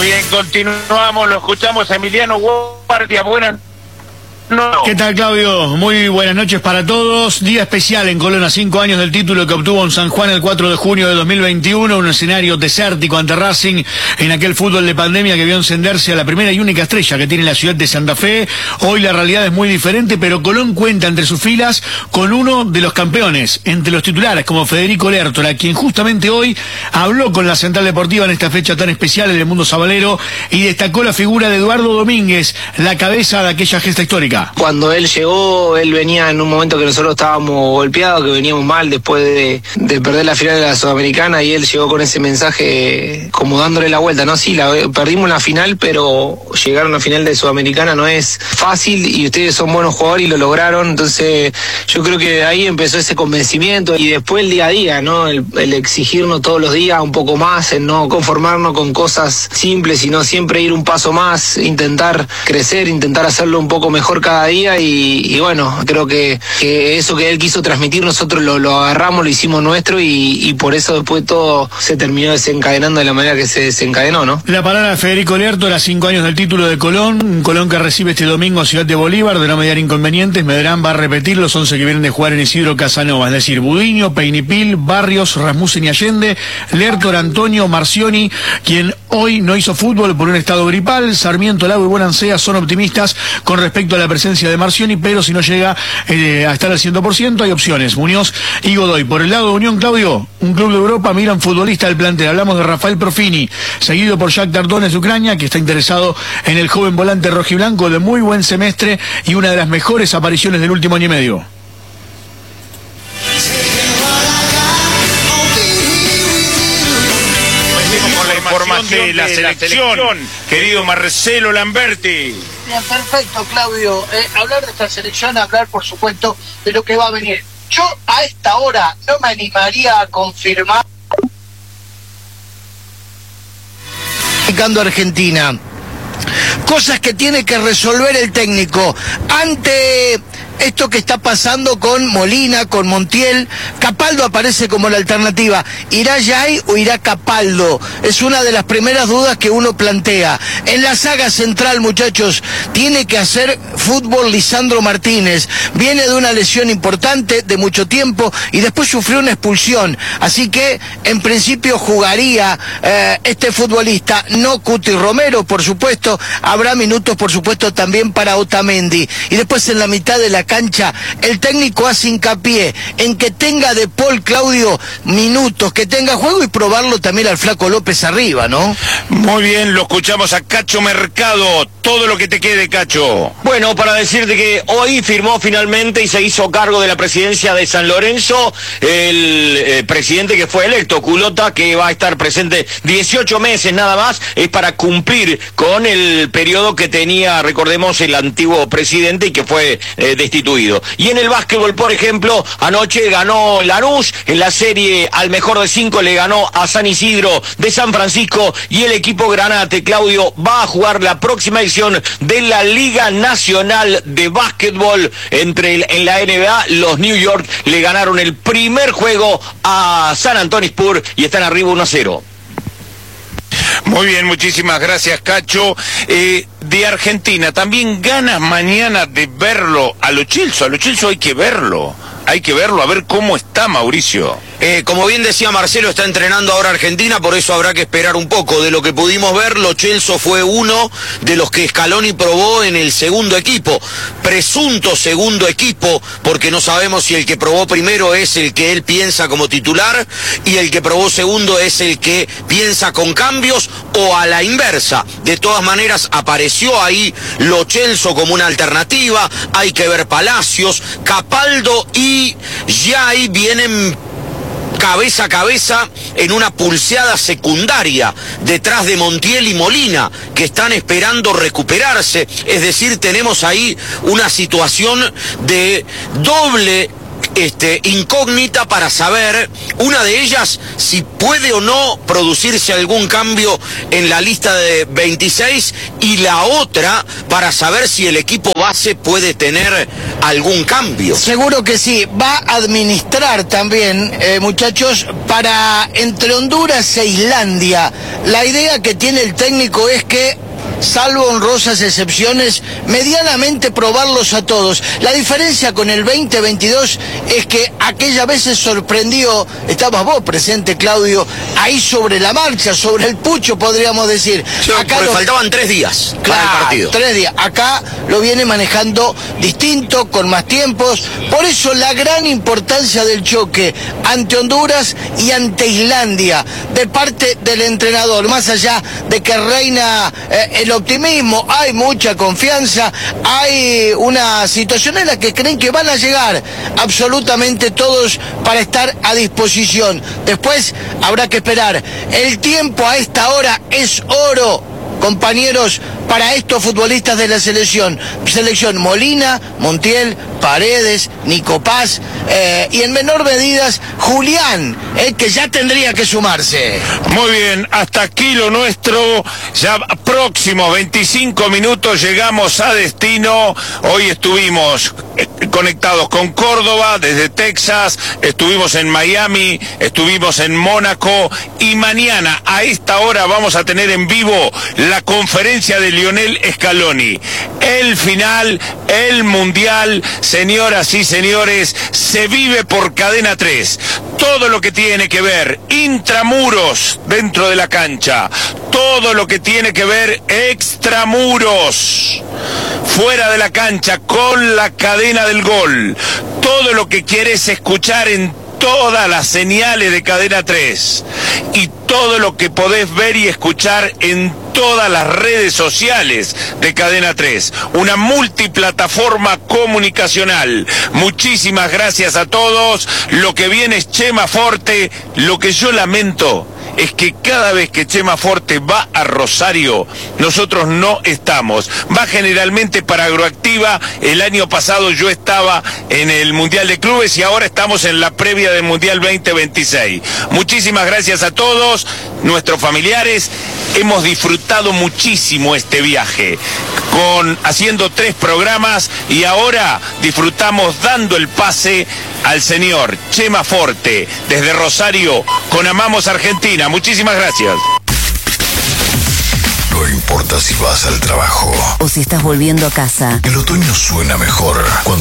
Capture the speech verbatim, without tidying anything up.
Muy bien, continuamos, lo escuchamos a Emiliano Guardia. Buenas No. ¿Qué tal, Claudio? Muy buenas noches para todos. Día especial en Colón, a cinco años del título que obtuvo en San Juan el cuatro de junio de dos mil veintiuno, un escenario desértico ante Racing en aquel fútbol de pandemia que vio encenderse a la primera y única estrella que tiene la ciudad de Santa Fe. Hoy la realidad es muy diferente, pero Colón cuenta entre sus filas con uno de los campeones, entre los titulares, como Federico Lertora, quien justamente hoy habló con la Central Deportiva en esta fecha tan especial en el mundo sabalero y destacó la figura de Eduardo Domínguez, la cabeza de aquella gesta histórica. Cuando él llegó, él venía en un momento que nosotros estábamos golpeados, que veníamos mal después de, de perder la final de la Sudamericana, y él llegó con ese mensaje como dándole la vuelta, ¿no? Sí, la, perdimos la final, pero llegar a una final de Sudamericana no es fácil y ustedes son buenos jugadores y lo lograron. Entonces yo creo que ahí empezó ese convencimiento, y después el día a día, ¿no? El, el exigirnos todos los días un poco más, el no conformarnos con cosas simples, sino siempre ir un paso más, intentar crecer, intentar hacerlo un poco mejor cada día, y, y bueno, creo que, que eso que él quiso transmitir nosotros lo, lo agarramos, lo hicimos nuestro, y, y por eso después todo se terminó desencadenando de la manera que se desencadenó, ¿no? La palabra de Federico Lertora, cinco años del título de Colón, un Colón que recibe este domingo a Ciudad de Bolívar. De no mediar inconvenientes, Medrán va a repetir los once que vienen de jugar en Isidro Casanova, es decir, Budiño, Peinipil, Barrios, Rasmussen y Allende, Lertora, Antonio, Marcioni, quien hoy no hizo fútbol por un estado gripal. Sarmiento, Lago y Bonancea son optimistas con respecto a la presencia de Marcioni, pero si no llega eh, a estar al cien por ciento hay opciones, Muñoz y Godoy. Por el lado de Unión, Claudio, un club de Europa mira un futbolista del plantel. Hablamos de Rafael Profini, seguido por Jacques Dardones de Ucrania, que está interesado en el joven volante rojiblanco de muy buen semestre y una de las mejores apariciones del último año y medio. Información de la selección, querido Marcelo Lamberti. Bien, perfecto, Claudio. Eh, hablar de esta selección, hablar, por supuesto, de lo que va a venir. Yo a esta hora no me animaría a confirmar. Argentina. Cosas que tiene que resolver el técnico ante esto que está pasando con Molina, con Montiel. Capaldo aparece como la alternativa. ¿Irá Yay o irá Capaldo? Es una de las primeras dudas que uno plantea. En la saga central, muchachos, tiene que hacer fútbol Lisandro Martínez. Viene de una lesión importante de mucho tiempo y después sufrió una expulsión. Así que, en principio, jugaría eh, este futbolista, no Cuti Romero, por supuesto. Habrá minutos, por supuesto, también para Otamendi. Y después, en la mitad de la cancha, el técnico hace hincapié en que tenga de Paul, Claudio, minutos, que tenga juego, y probarlo también al Flaco López arriba, ¿no? Muy bien, lo escuchamos a Cacho Mercado. Todo lo que te quede, Cacho. Bueno, para decirte que hoy firmó finalmente y se hizo cargo de la presidencia de San Lorenzo el eh, presidente que fue electo, Culota, que va a estar presente dieciocho meses nada más. Es para cumplir con el periodo que tenía, recordemos, el antiguo presidente y que fue eh, destituido. Y en el básquetbol, por ejemplo, anoche ganó Lanús, en la serie al mejor de cinco le ganó a San Isidro de San Francisco, y el equipo Granate, Claudio, va a jugar la próxima edición de la Liga Nacional de Básquetbol entre el, en la N B A. Los New York le ganaron el primer juego a San Antonio Spurs y están arriba uno a cero. Muy bien, muchísimas gracias, Cacho. Eh, de Argentina, también ganas mañana de verlo a Lo Celso. A Lo Celso hay que verlo, hay que verlo, a ver cómo está, Mauricio. Eh, como bien decía Marcelo, está entrenando ahora Argentina, por eso habrá que esperar un poco. De lo que pudimos ver, Lo Celso fue uno de los que Scaloni probó en el segundo equipo, presunto segundo equipo, porque no sabemos si el que probó primero es el que él piensa como titular y el que probó segundo es el que piensa con cambios, o a la inversa. De todas maneras, apareció ahí Lo Celso como una alternativa. Hay que ver Palacios, Capaldo y Yay vienen cabeza a cabeza en una pulseada secundaria detrás de Montiel y Molina, que están esperando recuperarse. Es decir, tenemos ahí una situación de doble este, incógnita para saber, una de ellas, si puede o no producirse algún cambio en la lista de veintiséis, y la otra para saber si el equipo base puede tener algún cambio. Seguro que sí, va a administrar también, eh, muchachos, para entre Honduras e Islandia. La idea que tiene el técnico es que, salvo honrosas excepciones, medianamente probarlos a todos. La diferencia con el veinte veintidós es que aquella vez se sorprendió, estabas vos presente, Claudio, ahí sobre la marcha, sobre el pucho, podríamos decir. Sí, acá porque lo... faltaban tres días claro, para el partido. Tres días. Acá lo viene manejando distinto, con más tiempos. Por eso la gran importancia del choque ante Honduras y ante Islandia, de parte del entrenador, más allá de que reina eh, el optimismo, hay mucha confianza, hay una situación en la que creen que van a llegar absolutamente todos para estar a disposición. Después habrá que esperar. El tiempo a esta hora es oro, compañeros, para estos futbolistas de la selección. Selección Molina, Montiel, Paredes, Nico Paz, eh, y en menor medida Julián, eh, que ya tendría que sumarse. Muy bien, hasta aquí lo nuestro. Ya próximos veinticinco minutos llegamos a destino. Hoy estuvimos conectados con Córdoba desde Texas, estuvimos en Miami, estuvimos en Mónaco, y mañana a esta hora vamos a tener en vivo la conferencia de Lionel Scaloni. El final, el mundial, señoras y señores, se vive por Cadena tres. Todo lo que tiene que ver intramuros dentro de la cancha, todo lo que tiene que ver extramuros fuera de la cancha con la cadena del gol, todo lo que quieres escuchar en todas las señales de Cadena tres, y todo lo que podés ver y escuchar en todas las redes sociales de Cadena tres, una multiplataforma comunicacional. Muchísimas gracias a todos. Lo que viene es Chema Forte. Lo que yo lamento es que cada vez que Chema Forte va a Rosario, nosotros no estamos. Va generalmente para Agroactiva. El año pasado yo estaba en el Mundial de Clubes y ahora estamos en la previa del Mundial veinte veintiséis. Muchísimas gracias a todos, nuestros familiares. Hemos disfrutado muchísimo este viaje, con haciendo tres programas, y ahora disfrutamos dando el pase al señor Chema Forte desde Rosario con Amamos Argentina. Muchísimas gracias. No importa si vas al trabajo o si estás volviendo a casa, el otoño suena mejor cuando